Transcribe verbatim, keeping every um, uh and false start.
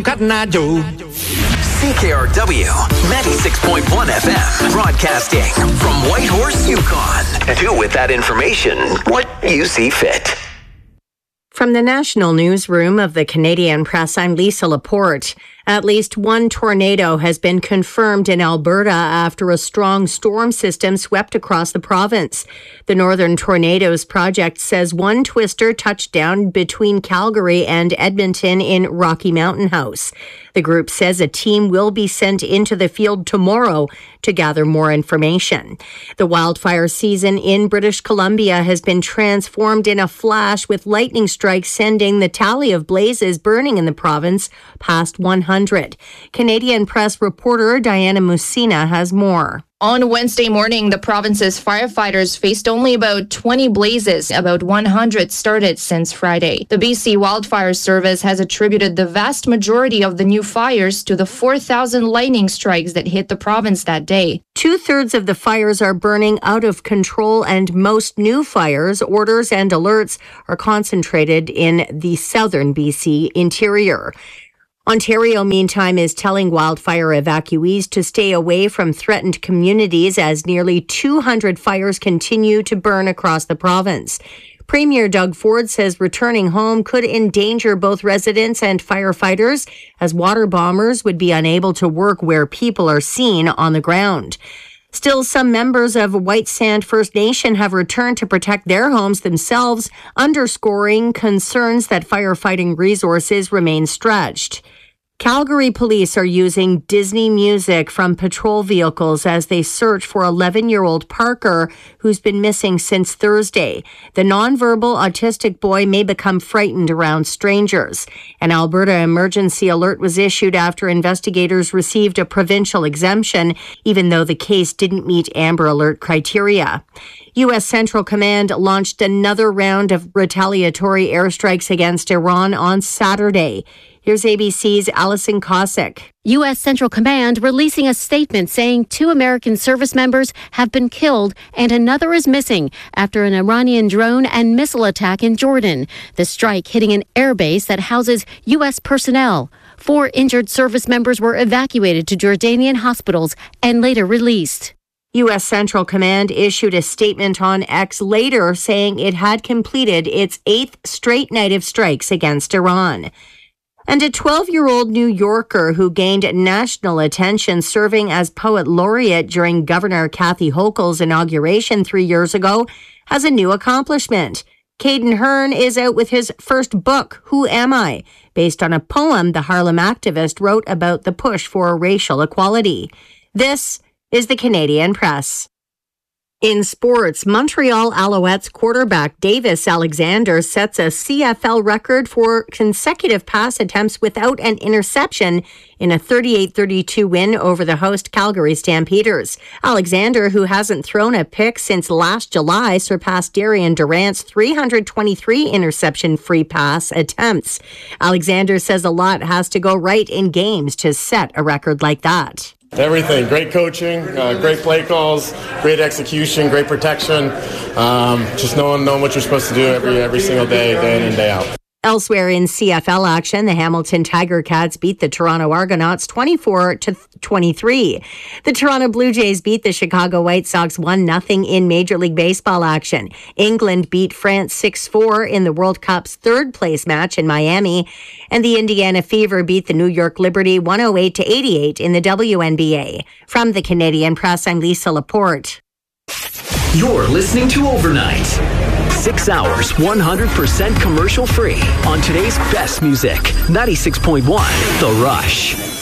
C K R W ninety-six point one F M, broadcasting from Whitehorse, Yukon. Do with that information what you see fit. From the National Newsroom of the Canadian Press, I'm Lisa Laporte. At least one tornado has been confirmed in Alberta after a strong storm system swept across the province. The Northern Tornadoes Project says one twister touched down between Calgary and Edmonton in Rocky Mountain House. The group says a team will be sent into the field tomorrow to gather more information. The wildfire season in British Columbia has been transformed in a flash, with lightning strikes sending the tally of blazes burning in the province past one hundred. Canadian Press reporter Diana Musina has more. On Wednesday morning, the province's firefighters faced only about twenty blazes. About one hundred started since Friday. The B C Wildfire Service has attributed the vast majority of the new fires to the four thousand lightning strikes that hit the province that day. Two-thirds of the fires are burning out of control, and most new fires, orders, and alerts are concentrated in the southern B C interior. Ontario, meantime, is telling wildfire evacuees to stay away from threatened communities as nearly two hundred fires continue to burn across the province. Premier Doug Ford says returning home could endanger both residents and firefighters, as water bombers would be unable to work where people are seen on the ground. Still, some members of White Sand First Nation have returned to protect their homes themselves, underscoring concerns that firefighting resources remain stretched. Calgary police are using Disney music from patrol vehicles as they search for eleven-year-old Parker, who's been missing since Thursday. The nonverbal autistic boy may become frightened around strangers. An Alberta emergency alert was issued after investigators received a provincial exemption, even though the case didn't meet Amber Alert criteria. U S Central Command launched another round of retaliatory airstrikes against Iran on Saturday. Here's A B C's Allison Cossack. U S Central Command releasing a statement saying two American service members have been killed and another is missing after an Iranian drone and missile attack in Jordan. The strike hitting an airbase that houses U S personnel. Four injured service members were evacuated to Jordanian hospitals and later released. U S Central Command issued a statement on X later saying it had completed its eighth straight night of strikes against Iran. And a twelve-year-old New Yorker who gained national attention serving as poet laureate during Governor Kathy Hochul's inauguration three years ago has a new accomplishment. Caden Hearn is out with his first book, Who Am I?, based on a poem the Harlem activist wrote about the push for racial equality. This is the Canadian Press. In sports, Montreal Alouettes quarterback Davis Alexander sets a C F L record for consecutive pass attempts without an interception in a thirty-eight thirty-two win over the host Calgary Stampeders. Alexander, who hasn't thrown a pick since last July, surpassed Darian Durant's three hundred twenty-three interception-free pass attempts. Alexander says a lot has to go right in games to set a record like that. Everything. Great coaching, uh, great play calls, great execution, great protection. Um, just knowing, knowing what you're supposed to do every every single day, day in and day out. Elsewhere in C F L action, the Hamilton Tiger Cats beat the Toronto Argonauts twenty-four to twenty-three. The Toronto Blue Jays beat the Chicago White Sox one nothing in Major League Baseball action. England beat France six four in the World Cup's third place match in Miami. And the Indiana Fever beat the New York Liberty one oh eight to eighty-eight in the W N B A. From the Canadian Press, I'm Lisa Laporte. You're listening to Overnight. Six hours, one hundred percent commercial free on today's best music. ninety-six point one The Rush.